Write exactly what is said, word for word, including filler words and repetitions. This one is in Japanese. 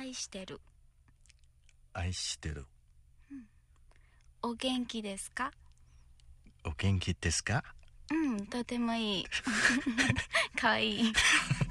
愛してる。 愛してる。 お元気ですか？ お元気ですか？ うん、とてもいい。かわいい。